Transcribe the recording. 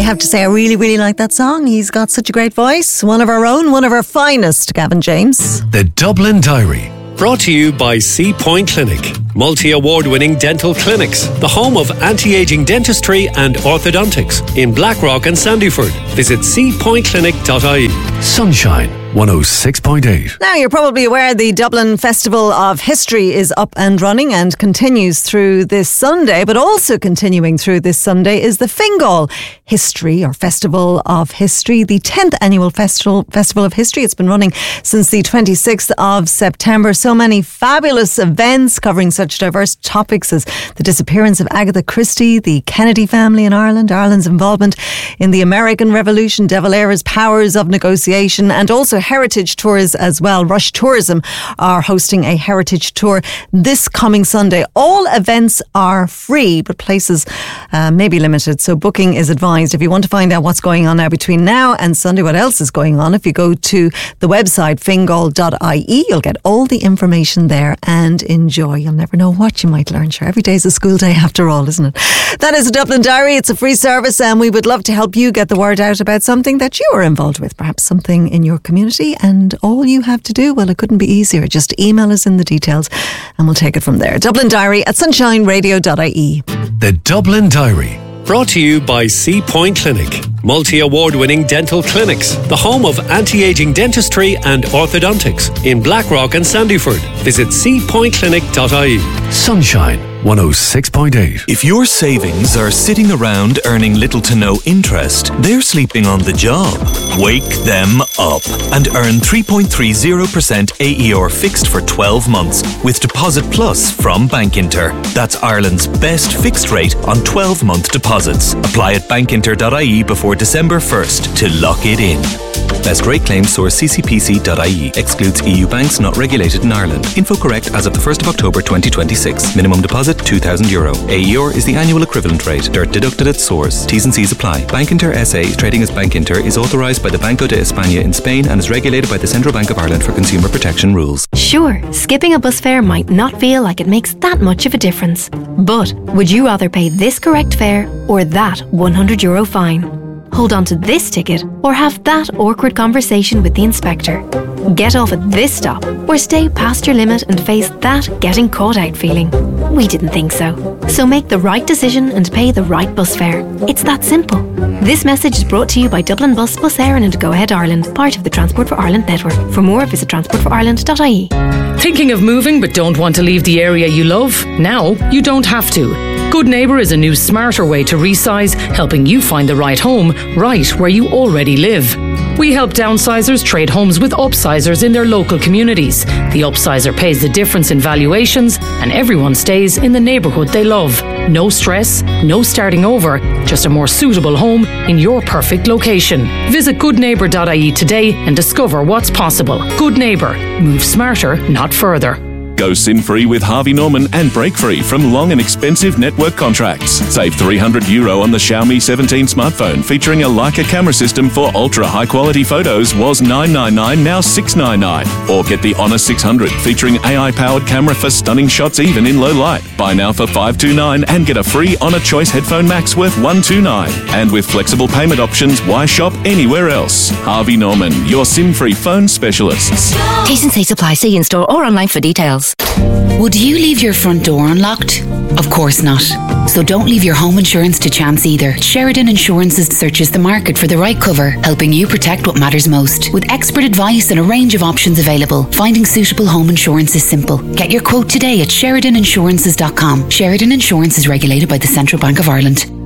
have to say, I really, really like that song. He's got such a great voice. One of our own, one of our finest, Gavin James. The Dublin Diary. Brought to you by Sea Point Clinic. Multi-award-winning dental clinics. The home of anti-aging dentistry and orthodontics in Blackrock and Sandyford. Visit seapointclinic.ie. Sunshine 106.8. Now, you're probably aware the Dublin Festival of History is up and running and continues through this Sunday, but also continuing through this Sunday is the Fingal History or Festival of History, the 10th annual Festival of History. It's been running since the 26th of September. So many fabulous events covering such diverse topics as the disappearance of Agatha Christie, the Kennedy family in Ireland, Ireland's involvement in the American Revolution, De Valera's powers of negotiation, and also heritage tours as well. Rush Tourism are hosting a heritage tour this coming Sunday. All events are free, but places may be limited, so booking is advised. If you want to find out what's going on now between now and Sunday, what else is going on, if you go to the website fingal.ie, you'll get all the information there and enjoy. You'll never know what you might learn. Sure, every day's a school day after all, isn't it? That is a Dublin Diary. It's a free service and we would love to help you get the word out about something that you are involved with, perhaps something in your community. And all you have to do, well, it couldn't be easier. Just email us in the details and we'll take it from there. Dublin Diary at sunshineradio.ie. The Dublin Diary. Brought to you by Sea Point Clinic. Multi-award-winning dental clinics. The home of anti-aging dentistry and orthodontics in Blackrock and Sandyford. Visit seapointclinic.ie. Sunshine 106.8. If your savings are sitting around earning little to no interest, they're sleeping on the job. Wake them up and earn 3.30% AER fixed for 12 months with Deposit Plus from Bankinter. That's Ireland's best fixed rate on 12-month deposits. Apply at bankinter.ie before December 1st to lock it in. Best rate claim source ccpc.ie. Excludes EU banks not regulated in Ireland. Info correct as of the 1st of October 2026. Minimum deposit €2,000. AER is the annual equivalent rate. DIRT deducted at source. T's and C's apply. Bankinter SA, trading as Bankinter, is authorised by the Banco de España in Spain and is regulated by the Central Bank of Ireland for consumer protection rules. Sure, skipping a bus fare might not feel like it makes that much of a difference. But would you rather pay this correct fare or that €100 fine? Hold on to this ticket or have that awkward conversation with the inspector. Get off at this stop or stay past your limit and face that getting caught out feeling. We didn't think so. So make the right decision and pay the right bus fare. It's that simple. This message is brought to you by Dublin Bus, Bus Éireann and Go Ahead Ireland, part of the Transport for Ireland network. For more, visit transportforireland.ie. Thinking of moving but don't want to leave the area you love? Now you don't have to. Good Neighbour is a new smarter way to resize, helping you find the right home right where you already live. We help downsizers trade homes with upsizers in their local communities. The upsizer pays the difference in valuations and everyone stays in the neighbourhood they love. No stress, no starting over, just a more suitable home in your perfect location. Visit goodneighbour.ie today and discover what's possible. Good Neighbour. Move smarter, not further. Go sin-free with Harvey Norman and break free from long and expensive network contracts. Save €300 on the Xiaomi 17 smartphone featuring a Leica camera system for ultra-high-quality photos was $999, now $699. Or get the Honor 600 featuring AI-powered camera for stunning shots even in low light. Buy now for $529 and get a free Honor Choice Headphone Max worth $129. And with flexible payment options, why shop anywhere else? Harvey Norman, your sin-free phone specialists. T's and C's apply. See in-store or online for details. Would you leave your front door unlocked? Of course not. So don't leave your home insurance to chance either. Sheridan Insurances searches the market for the right cover, helping you protect what matters most. With expert advice and a range of options available, finding suitable home insurance is simple. Get your quote today at SheridanInsurances.com. Sheridan Insurance is regulated by the Central Bank of Ireland.